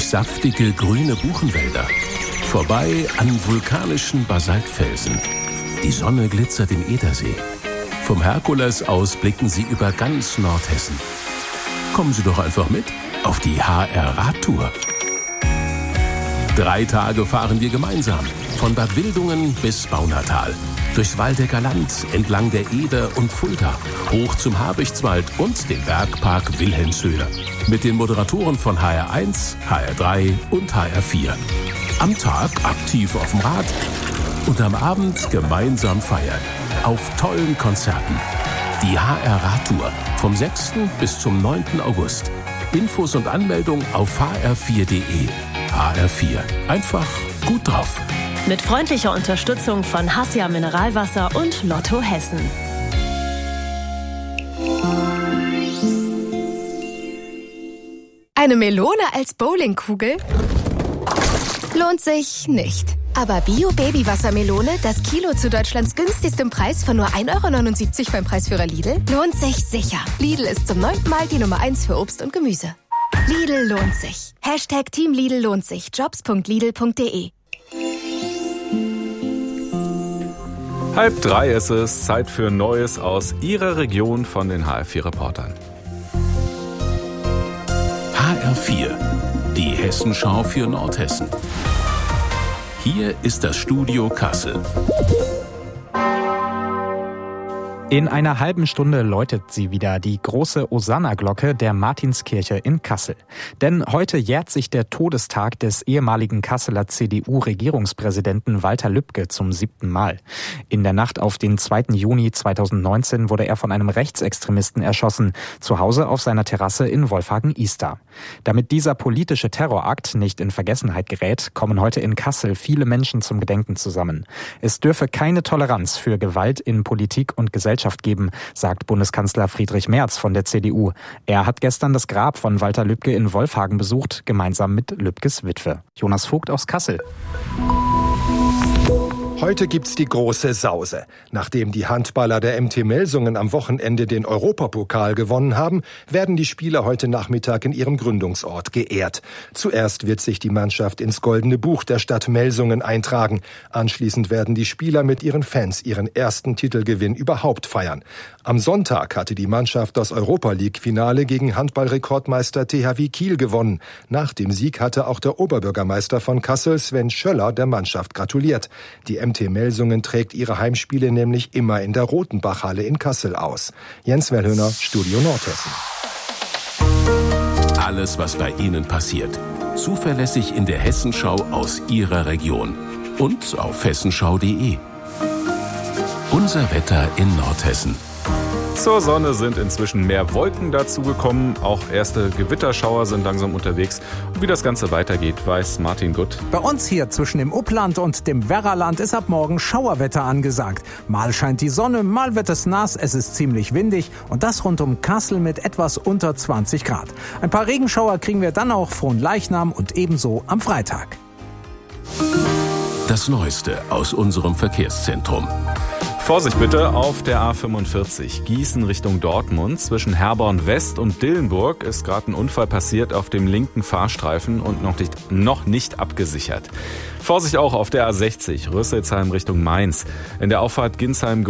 saftige grüne Buchenwälder, vorbei an vulkanischen Basaltfelsen. Die Sonne glitzert im Edersee. Vom Herkules aus blicken Sie über ganz Nordhessen. Kommen Sie doch einfach mit auf die HR-Radtour. 3 Tage fahren wir gemeinsam, von Bad Wildungen bis Baunatal, durchs Waldecker Land, entlang der Eder und Fulda, hoch zum Habichtswald und den Bergpark Wilhelmshöhe. Mit den Moderatoren von HR1, HR3 und HR4. Am Tag aktiv auf dem Rad und am Abend gemeinsam feiern. Auf tollen Konzerten. Die HR-Radtour vom 6. bis zum 9. August. Infos und Anmeldung auf hr4.de. HR4. Einfach gut drauf. Mit freundlicher Unterstützung von Hassia Mineralwasser und Lotto Hessen. Eine Melone als Bowlingkugel? Lohnt sich nicht. Aber Bio-Baby-Wassermelone, das Kilo zu Deutschlands günstigstem Preis von nur 1,79 € beim Preisführer Lidl, lohnt sich sicher. Lidl ist zum 9. Mal die Nummer 1 für Obst und Gemüse. Lidl lohnt sich. Hashtag Team Lidl lohnt sich. Jobs.lidl.de. 2:30 ist es, Zeit für Neues aus Ihrer Region von den HR4-Reportern. HR4, die Hessenschau für Nordhessen. Hier ist das Studio Kassel. In einer halben Stunde läutet sie wieder, die große Osanna-Glocke der Martinskirche in Kassel. Denn heute jährt sich der Todestag des ehemaligen Kasseler CDU-Regierungspräsidenten Walter Lübcke zum 7. Mal. In der Nacht auf den 2. Juni 2019 wurde er von einem Rechtsextremisten erschossen, zu Hause auf seiner Terrasse in Wolfhagen-Ihster. Damit dieser politische Terrorakt nicht in Vergessenheit gerät, kommen heute in Kassel viele Menschen zum Gedenken zusammen. Es dürfe keine Toleranz für Gewalt in Politik und Gesellschaft geben, sagt Bundeskanzler Friedrich Merz von der CDU. Er hat gestern das Grab von Walter Lübcke in Wolfhagen besucht, gemeinsam mit Lübkes Witwe. Jonas Vogt aus Kassel. Heute gibt's die große Sause. Nachdem die Handballer der MT Melsungen am Wochenende den Europapokal gewonnen haben, werden die Spieler heute Nachmittag in ihrem Gründungsort geehrt. Zuerst wird sich die Mannschaft ins Goldene Buch der Stadt Melsungen eintragen. Anschließend werden die Spieler mit ihren Fans ihren ersten Titelgewinn überhaupt feiern. Am Sonntag hatte die Mannschaft das Europa-League-Finale gegen Handballrekordmeister THW Kiel gewonnen. Nach dem Sieg hatte auch der Oberbürgermeister von Kassel, Sven Schöller, der Mannschaft gratuliert. Die MT Melsungen trägt ihre Heimspiele nämlich immer in der Rotenbachhalle in Kassel aus. Jens Wellhöhner, Studio Nordhessen. Alles, was bei Ihnen passiert, zuverlässig in der Hessenschau aus Ihrer Region und auf hessenschau.de. Unser Wetter in Nordhessen. Zur Sonne sind inzwischen mehr Wolken dazugekommen. Auch erste Gewitterschauer sind langsam unterwegs. Und wie das Ganze weitergeht, weiß Martin Gutt. Bei uns hier zwischen dem Upland und dem Werraland ist ab morgen Schauerwetter angesagt. Mal scheint die Sonne, mal wird es nass, es ist ziemlich windig und das rund um Kassel mit etwas unter 20 Grad. Ein paar Regenschauer kriegen wir dann auch Fronleichnam und ebenso am Freitag. Das Neueste aus unserem Verkehrszentrum. Vorsicht bitte auf der A45 Gießen Richtung Dortmund. Zwischen Herborn West und Dillenburg ist gerade ein Unfall passiert auf dem linken Fahrstreifen und noch nicht abgesichert. Vorsicht auch auf der A60 Rüsselsheim Richtung Mainz. In der Auffahrt Ginsheim